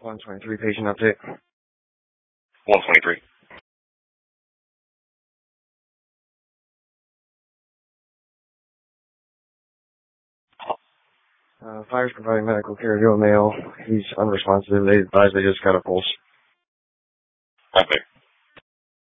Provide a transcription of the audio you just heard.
123 patient update. 123. Fire's providing medical care to a male. He's unresponsive. They advise they just got a pulse. Okay.